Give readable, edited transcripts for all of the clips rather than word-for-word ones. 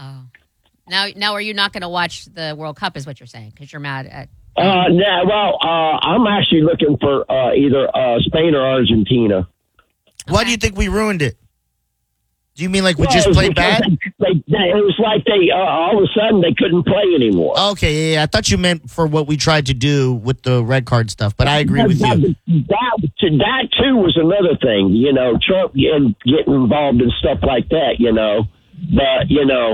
Oh. Now, are you not going to watch the World Cup? Is what you're saying? Because you're mad at. I'm actually looking for either Spain or Argentina. Why do you think we ruined it? Do you mean like we just played bad? It was like they all of a sudden they couldn't play anymore. Okay, yeah. I thought you meant for what we tried to do with the red card stuff, but I agree with you. That too was another thing, Trump getting involved in stuff like that, But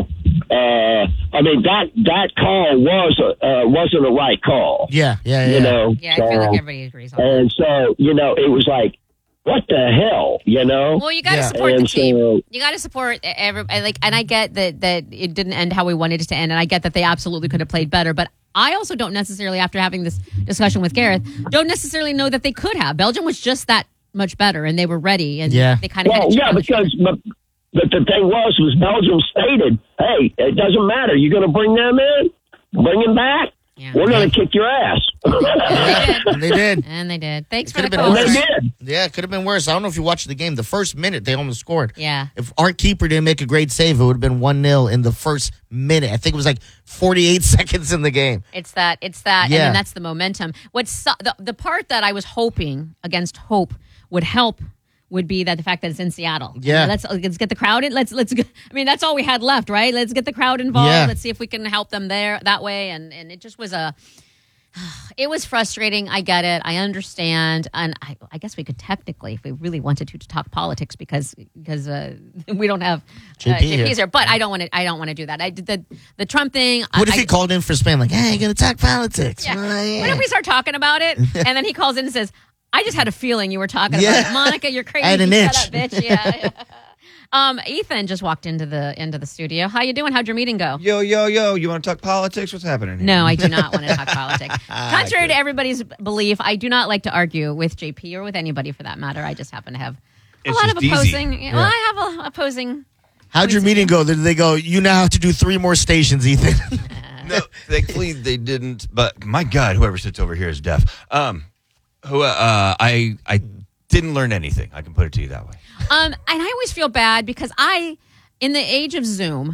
I mean that call wasn't a right call. Yeah. Yeah, I feel like everybody agrees on that. And so it was like, what the hell, Well, you got to support the team. You got to support everybody. And I get that it didn't end how we wanted it to end, and I get that they absolutely could have played better. But I also don't necessarily, after having this discussion with Gareth, don't necessily know that they could have. Belgium was just that much better, and they were ready, and they kind of had a challenge. But the thing was Belgium stated, hey, it doesn't matter. You're going to bring them in, bring them back. Yeah. We're going to kick your ass. And they did. And they did. Thanks for the call. They did. Yeah, it could have been worse. I don't know if you watched the game. The first minute, they almost scored. Yeah. If our keeper didn't make a great save, it would have been 1-0 in the first minute. I think it was like 48 seconds in the game. It's that. Yeah. And then that's the momentum. The part that I was hoping against hope would help would be that the fact that it's in Seattle. Yeah. Let's get the crowd in. Let's. I mean, that's all we had left, right? Let's get the crowd involved. Yeah. Let's see if we can help them there that way. And it just was it was frustrating. I get it. I understand. And I guess we could technically, if we really wanted to talk politics because we don't have JP's here. But I don't want to do that. I did the Trump thing. What if he called in for Spain? Like, hey, you're going to talk politics. Yeah. What if we start talking about it? And then he calls in and says, I just had a feeling you were talking about it. Monica, you're crazy. I had an itch. Shut up, bitch. Yeah. Ethan just walked into the studio. How you doing? How'd your meeting go? Yo. You want to talk politics? What's happening here? No, I do not want to talk politics. Contrary to everybody's belief, I do not like to argue with JP or with anybody for that matter. I just happen to have a lot of opposing. Yeah. Well, I have a opposing. How'd your meeting go? Did they go, you now have to do 3 more stations, Ethan? No, thankfully they didn't. But my God, whoever sits over here is deaf. I didn't learn anything. I can put it to you that way. And I always feel bad because in the age of Zoom,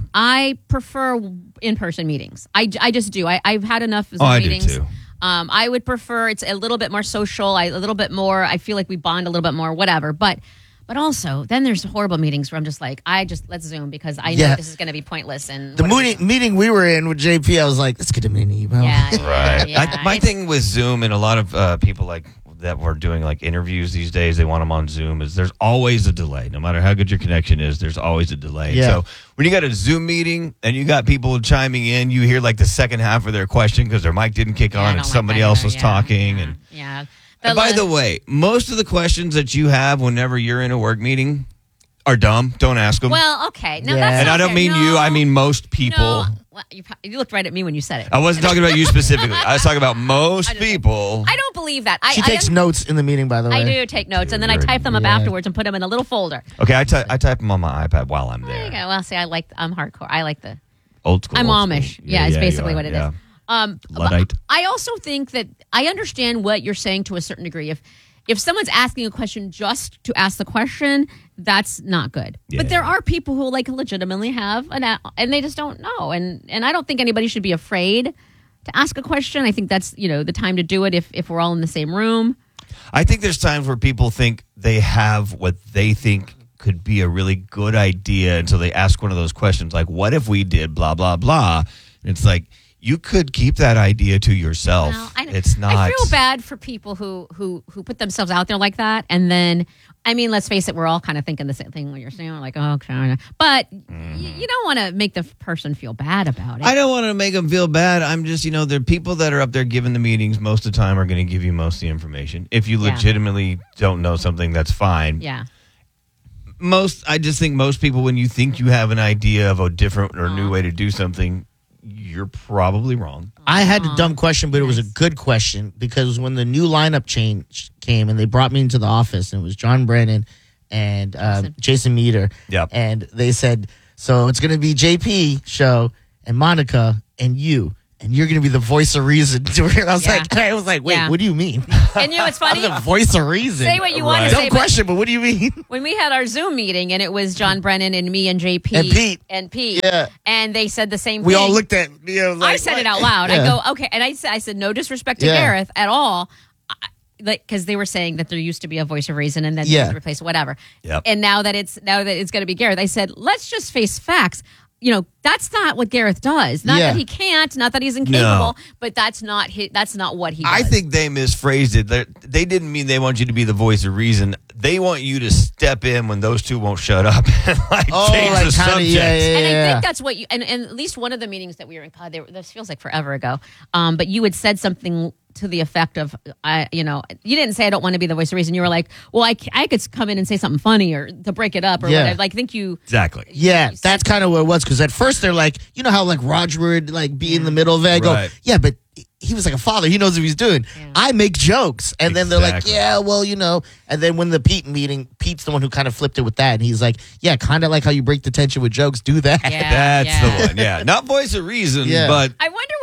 I prefer in-person meetings. I just do. I've had enough Zoom meetings. I do too. I would prefer it's a little bit more social, a little bit more. I feel like we bond a little bit more, whatever. But also, then there's horrible meetings where I'm just like, let's Zoom because I know this is going to be pointless. And the meeting we were in with JP, I was like, let's get him an email. Yeah, right. Yeah, my thing with Zoom and a lot of people like that were doing like interviews these days, they want them on Zoom, is there's always a delay. No matter how good your connection is, there's always a delay. Yeah. So when you got a Zoom meeting and you got people chiming in, you hear like the second half of their question because their mic didn't kick on and somebody else was talking. Yeah. And by the way, most of the questions that you have whenever you're in a work meeting are dumb. Don't ask them. Well, okay. No, Yeah. that's and not I don't fair. mean you. I mean most people. No. Well, you looked right at me when you said it. I wasn't talking about you specifically. I was talking about most people. I don't believe that. She takes notes in the meeting, by the way. I do take notes, and then I type them up afterwards and put them in a little folder. Okay, I type them on my iPad while I'm There you there. go. Well, see, I'm hardcore. I like the Old school. I'm old Amish. school. Yeah, it's you basically are, what it yeah. is. Luddite. I also think that I understand what you're saying to a certain degree. If someone's asking a question just to ask the question, that's not good. Yeah. But there are people who like legitimately have and they just don't know. And I don't think anybody should be afraid to ask a question. I think that's, the time to do it if we're all in the same room. I think there's times where people think they have what they think could be a really good idea until they ask one of those questions like, what if we did blah, blah, blah? And it's like, you could keep that idea to yourself. Well, it's not. I feel bad for people who put themselves out there like that. And then, I mean, let's face it, we're all kind of thinking the same thing when you're saying, like, oh, okay. But you don't want to make the person feel bad about it. I don't want to make them feel bad. I'm just, there are people that are up there giving the meetings most of the time are going to give you most of the information. If you legitimately don't know something, that's fine. Yeah. I just think most people, when you think you have an idea of a different or new way to do something, you're probably wrong. I had a dumb question, but it was a good question because when the new lineup change came and they brought me into the office and it was John Brennan and Jason Meter. Yep. And they said, so it's going to be JP show and Monica and you. and you're going to be the voice of reason. I was like, wait, what do you mean? And it's funny. I'm the voice of reason. Say what you want to say. Dumb question, but what do you mean? When we had our Zoom meeting, and it was John Brennan and me and JP and Pete, and they said the same thing. We all looked at me. I said it out loud. I go, okay, and I said no disrespect to Gareth at all. Because they were saying that there used to be a voice of reason and then they replaced whatever. Yep. And now that it's going to be Gareth, I said, let's just face facts. That's not what Gareth does. Not that he can't, not that he's incapable, but that's not what he does. I think they misphrased it. They didn't mean they want you to be the voice of reason. They want you to step in when those two won't shut up and change the subject. And I think that's what you and at least one of the meetings that we were in, this feels like forever ago. But you had said something to the effect of, you didn't say I don't want to be the voice of reason. You were like, well, I could come in and say something funny or to break it up or whatever. Like, I think you exactly. That's kind of what it was, because at first they're like, you know how like Roger would like be in the middle of it. I go, but he was like a father. He knows what he's doing. Yeah. I make jokes. And then they're like, and then when the Pete meeting, Pete's the one who kind of flipped it with that. And he's like, kind of like how you break the tension with jokes. Do that. Yeah, that's the one. Yeah. Not voice of reason, but. I wonder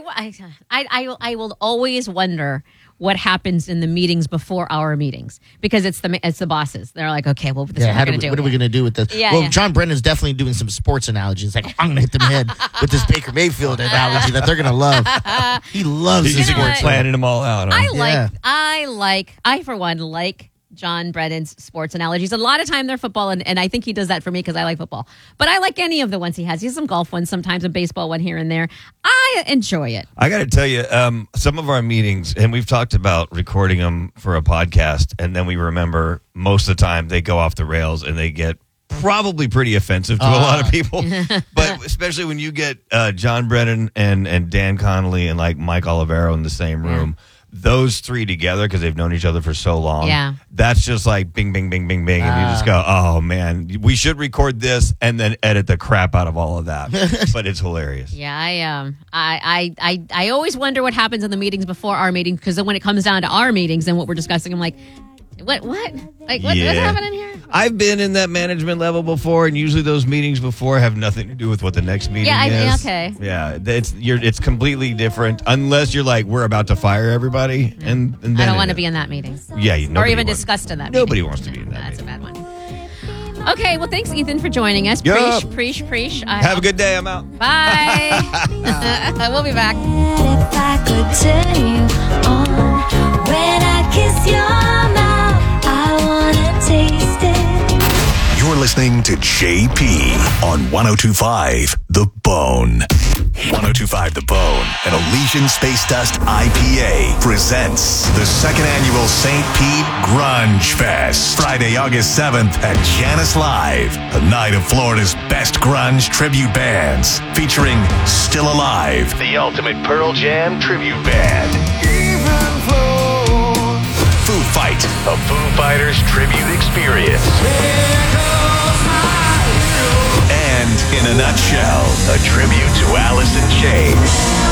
what, I will always wonder what happens in the meetings before our meetings, because it's the bosses. They're like, okay, well, this is what we're going to do. What are we going to do with this? John Brennan's definitely doing some sports analogies. Like, I'm going to hit them head with this Baker Mayfield analogy that they're going to love. He loves his sports. Planning them all out. Huh? I for one like John Brennan's sports analogies. A lot of time they're football, and I think he does that for me because I like football. But I like any of the ones he has. He has some golf ones sometimes, a baseball one here and there. I enjoy it. I got to tell you, some of our meetings, and we've talked about recording them for a podcast, and then we remember most of the time they go off the rails and they get probably pretty offensive to a lot of people. But especially when you get John Brennan and Dan Connolly and like Mike Olivero in the same room. Those three together, because they've known each other for so long, that's just like bing, bing, bing, bing, bing. And you just go, oh, man, we should record this and then edit the crap out of all of that. But it's hilarious. Yeah, I always wonder what happens in the meetings before our meetings, because then when it comes down to our meetings and what we're discussing, I'm like, what? Like, what's happening here? I've been in that management level before, and usually those meetings before have nothing to do with what the next meeting is. Okay. Yeah, it's completely different, unless you're like, we're about to fire everybody. And then I don't want to be in that meeting. Yeah, or even discussed in that meeting. Nobody wants to be in that That's meeting. a bad one. Okay, well, thanks, Ethan, for joining us. Preach. Have a good day. I'm out. Bye. We'll be back. If I could turn you on when I kiss your mouth, I want to taste it. You're listening to JP on 102.5 The Bone. 102.5 The Bone and Elysian Space Dust IPA presents the second annual St. Pete Grunge Fest. Friday, August 7th at Janice Live, a night of Florida's best grunge tribute bands, featuring Still Alive, the ultimate Pearl Jam tribute band. Foo Fight, a Foo Fighters tribute experience. And in a nutshell, a tribute to Alice in Chains.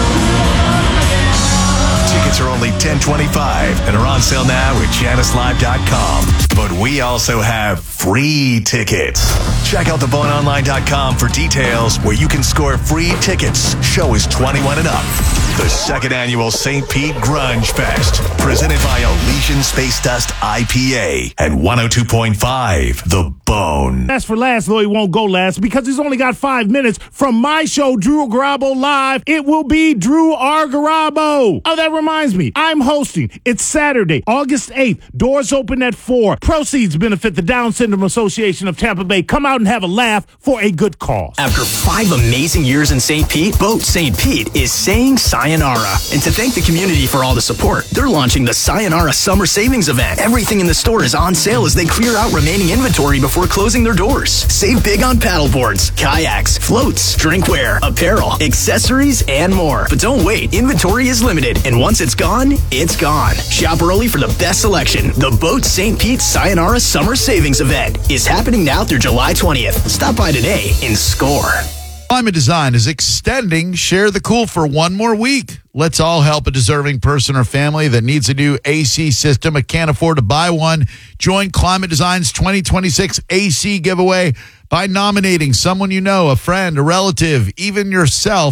Tickets are only $10.25 and are on sale now at JaniceLive.com. But we also have free tickets. Check out theboneonline.com for details where you can score free tickets. Show is 21 and up. The second annual St. Pete Grunge Fest, presented by Elysian Space Dust IPA and 102.5 The Bone. As for last, though he won't go last because he's only got 5 minutes from my show, Drew Garabo Live. It will be Drew R. Garabo. Oh, that reminds me, I'm hosting. It's Saturday, August 8th. Doors open at 4. Proceeds benefit the Down Syndrome Association of Tampa Bay. Come out and have a laugh for a good cause. After 5 amazing years in St. Pete, Boat St. Pete is saying sayonara. And to thank the community for all the support, they're launching the Sayonara Summer Savings Event. Everything in the store is on sale as they clear out remaining inventory before closing their doors. Save big on paddleboards, kayaks, floats, drinkware, apparel, accessories, and more. But don't wait. Inventory is limited, and once it's gone, it's gone. Shop early for the best selection. The Boat St. Pete Sayonara Summer Savings Event is happening now through July 20th. Stop by today and score. Climate Design is extending Share the Cool for one more week. Let's all help a deserving person or family that needs a new AC system but can't afford to buy one. Join Climate Design's 2026 AC giveaway by nominating someone you know, a friend, a relative, even yourself,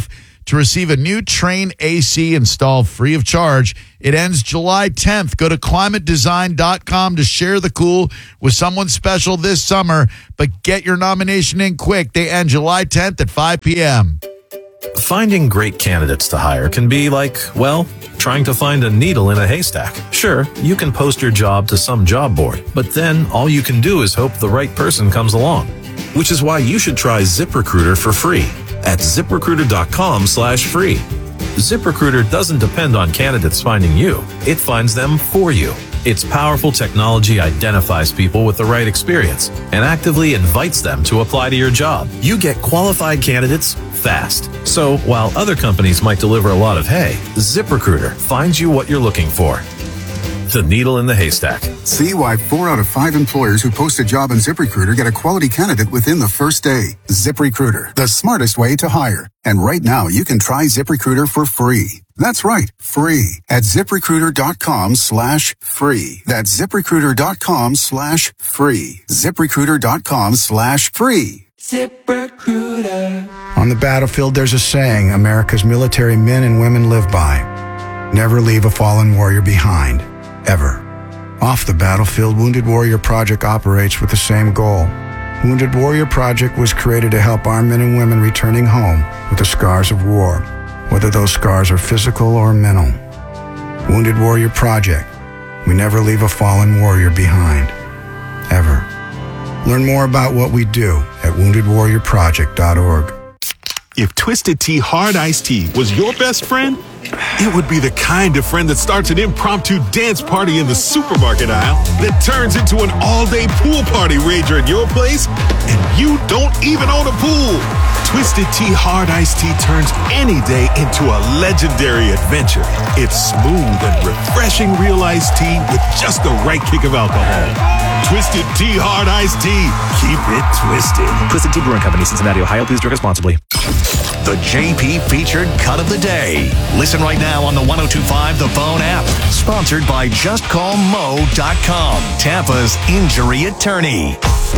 to receive a new Trane AC installed free of charge. It ends July 10th. Go to climatedesign.com to share the cool with someone special this summer, but get your nomination in quick. They end July 10th at 5 p.m. Finding great candidates to hire can be like, well, trying to find a needle in a haystack. Sure, you can post your job to some job board, but then all you can do is hope the right person comes along. Which is why you should try ZipRecruiter for free at ZipRecruiter.com/free. ZipRecruiter doesn't depend on candidates finding you. It finds them for you. Its powerful technology identifies people with the right experience and actively invites them to apply to your job. You get qualified candidates fast. So while other companies might deliver a lot of hay, ZipRecruiter finds you what you're looking for. The needle in the haystack. See why 4 out of 5 employers who post a job on ZipRecruiter get a quality candidate within the first day. ZipRecruiter, the smartest way to hire. And right now, you can try ZipRecruiter for free. That's right, free at ZipRecruiter.com/free. That's ZipRecruiter.com/free. ZipRecruiter.com/free. ZipRecruiter. On the battlefield, there's a saying America's military men and women live by. Never leave a fallen warrior behind. Ever. Off the battlefield, Wounded Warrior Project operates with the same goal. Wounded Warrior Project was created to help our men and women returning home with the scars of war, whether those scars are physical or mental. Wounded Warrior Project. We never leave a fallen warrior behind. Ever. Learn more about what we do at woundedwarriorproject.org. If Twisted Tea Hard Iced Tea was your best friend, it would be the kind of friend that starts an impromptu dance party in the supermarket aisle that turns into an all-day pool party rager at your place, and you don't even own a pool. Twisted Tea Hard Iced Tea turns any day into a legendary adventure. It's smooth and refreshing real iced tea with just the right kick of alcohol. Twisted Tea Hard Iced Tea. Keep it twisted. Twisted Tea Brewing Company, Cincinnati, Ohio. Please drink responsibly. The JP featured cut of the day. Listen right now on the 102.5 The Bone app. Sponsored by JustCallMo.com, Tampa's injury attorney.